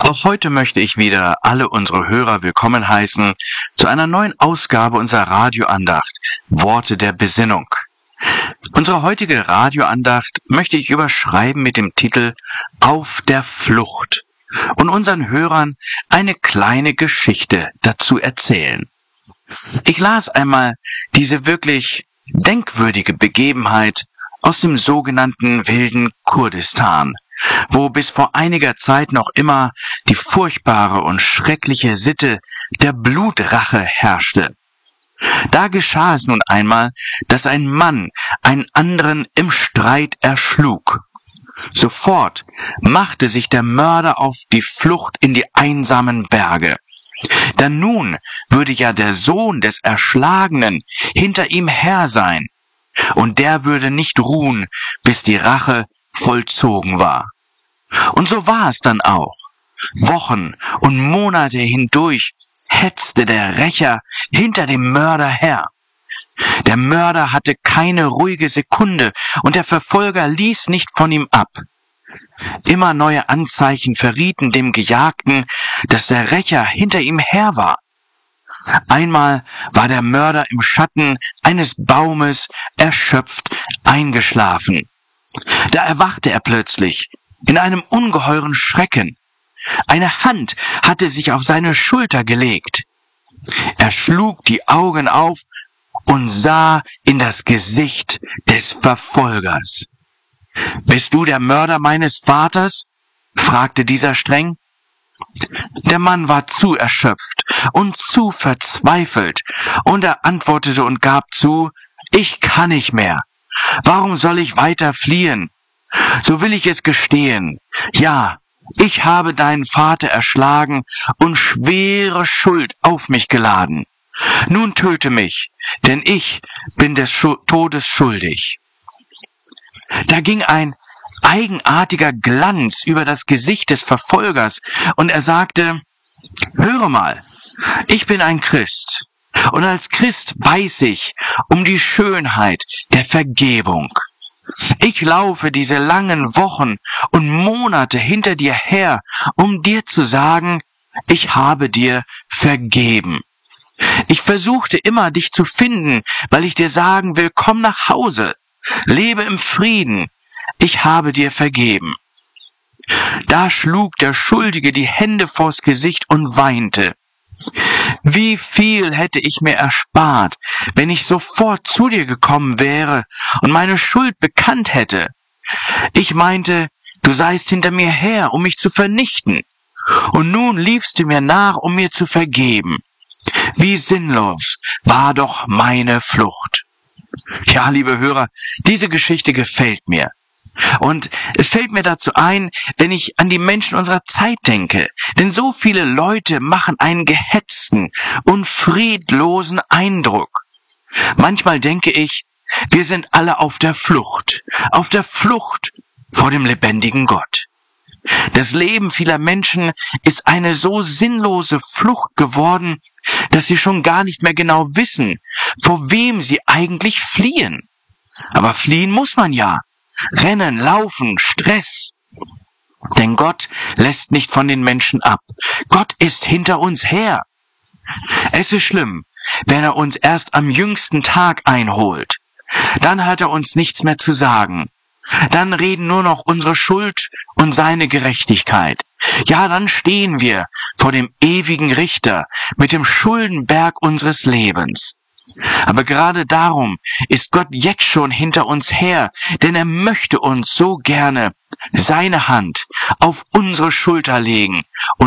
Auch heute möchte ich wieder alle unsere Hörer willkommen heißen zu einer neuen Ausgabe unserer Radioandacht Worte der Besinnung. Unsere heutige Radioandacht möchte ich überschreiben mit dem Titel Auf der Flucht und unseren Hörern eine kleine Geschichte dazu erzählen. Ich las einmal diese wirklich denkwürdige Begebenheit aus dem sogenannten wilden Kurdistan, wo bis vor einiger Zeit noch immer die furchtbare und schreckliche Sitte der Blutrache herrschte. Da geschah es nun einmal, dass ein Mann einen anderen im Streit erschlug. Sofort machte sich der Mörder auf die Flucht in die einsamen Berge. Denn nun würde ja der Sohn des Erschlagenen hinter ihm her sein, und der würde nicht ruhen, bis die Rache vollzogen war. Und so war es dann auch. Wochen und Monate hindurch hetzte der Rächer hinter dem Mörder her. Der Mörder hatte keine ruhige Sekunde und der Verfolger ließ nicht von ihm ab. Immer neue Anzeichen verrieten dem Gejagten, dass der Rächer hinter ihm her war. Einmal war der Mörder im Schatten eines Baumes erschöpft eingeschlafen. Da erwachte er plötzlich in einem ungeheuren Schrecken. Eine Hand hatte sich auf seine Schulter gelegt. Er schlug die Augen auf und sah in das Gesicht des Verfolgers. »Bist du der Mörder meines Vaters?« fragte dieser streng. Der Mann war zu erschöpft und zu verzweifelt, und er antwortete und gab zu: »Ich kann nicht mehr. Warum soll ich weiter fliehen? So will ich es gestehen. Ja, ich habe deinen Vater erschlagen und schwere Schuld auf mich geladen. Nun töte mich, denn ich bin des Todes schuldig.« Da ging ein eigenartiger Glanz über das Gesicht des Verfolgers, und er sagte: »Höre mal, ich bin ein Christ, und als Christ weiß ich um die Schönheit der Vergebung. Ich laufe diese langen Wochen und Monate hinter dir her, um dir zu sagen, ich habe dir vergeben. Ich versuchte immer, dich zu finden, weil ich dir sagen will, komm nach Hause, lebe im Frieden, ich habe dir vergeben.« Da schlug der Schuldige die Hände vors Gesicht und weinte. »Wie viel hätte ich mir erspart, wenn ich sofort zu dir gekommen wäre und meine Schuld bekannt hätte. Ich meinte, du seist hinter mir her, um mich zu vernichten. Und nun liefst du mir nach, um mir zu vergeben. Wie sinnlos war doch meine Flucht.« Ja, liebe Hörer, diese Geschichte gefällt mir. Und es fällt mir dazu ein, wenn ich an die Menschen unserer Zeit denke. Denn so viele Leute machen einen gehetzten und friedlosen Eindruck. Manchmal denke ich, wir sind alle auf der Flucht vor dem lebendigen Gott. Das Leben vieler Menschen ist eine so sinnlose Flucht geworden, dass sie schon gar nicht mehr genau wissen, vor wem sie eigentlich fliehen. Aber fliehen muss man ja. Rennen, laufen, Stress. Denn Gott lässt nicht von den Menschen ab. Gott ist hinter uns her. Es ist schlimm, wenn er uns erst am jüngsten Tag einholt. Dann hat er uns nichts mehr zu sagen. Dann reden nur noch unsere Schuld und seine Gerechtigkeit. Ja, dann stehen wir vor dem ewigen Richter mit dem Schuldenberg unseres Lebens. Aber gerade darum ist Gott jetzt schon hinter uns her, denn er möchte uns so gerne seine Hand auf unsere Schulter legen